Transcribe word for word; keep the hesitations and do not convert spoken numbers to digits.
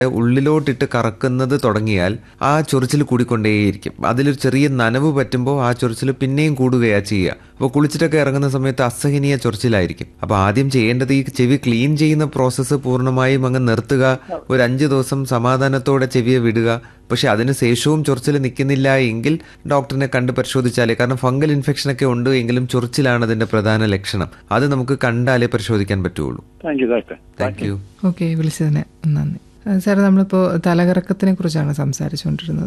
ഉള്ളിലോട്ടിട്ട് കറക്കുന്നത് തുടങ്ങിയാൽ ആ ചൊറിച്ചിൽ കൂടിക്കൊണ്ടേയിരിക്കും. അതിലൊരു ചെറിയ നനവ് പറ്റുമ്പോൾ ആ ചൊറിച്ചിൽ പിന്നെയും കൂടുകയാണ് ചെയ്യുക. അപ്പോൾ കുളിച്ചിട്ടൊക്കെ ഇറങ്ങുന്ന സമയത്ത് അസഹനീയ ചൊറിച്ചിലായിരിക്കും. അപ്പോൾ ആദ്യം ചെയ്യേണ്ടത് ഈ ചെവി ക്ലീൻ ചെയ്യുന്ന പ്രോസസ്സ് പൂർണ്ണമായും അങ്ങ് നിർത്തുക. ഒരു അഞ്ച് ദിവസം സമാധാനത്തോടെ ചെവിയെ വിടുക. പക്ഷെ അതിന് ശേഷവും ചൊറിച്ചിൽ നിൽക്കുന്നില്ല എങ്കിൽ ഡോക്ടറിനെ കണ്ട് പരിശോധിച്ചാലേ, കാരണം ഫംഗൽ ഇൻഫെക്ഷനൊക്കെ ഉണ്ട് എങ്കിലും ചൊറിച്ചിലാണ് അതിന്റെ പ്രധാന ലക്ഷണം. അത് നമുക്ക് കണ്ടാലേ പരിശോധിക്കാൻ പറ്റുള്ളൂ. Thank you doctor. Thank you. Okay, വിളിച്ചതിന് നന്ദി. സാർ, നമ്മളിപ്പോൾ തലകറക്കത്തിനെ കുറിച്ചാണ് സംസാരിച്ചുകൊണ്ടിരുന്നത്.